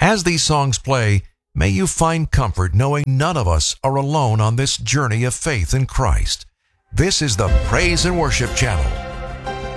As these songs play, may you find comfort knowing none of us are alone on this journey of faith in Christ. This is the Praise and Worship Channel.